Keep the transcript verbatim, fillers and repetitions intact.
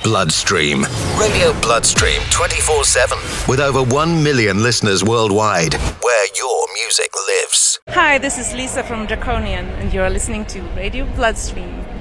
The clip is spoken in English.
Bloodstream. Radio Bloodstream twenty-four seven. With over one million listeners worldwide. Where your music lives. Hi, this is Lisa from Draconian, and you're listening to Radio Bloodstream.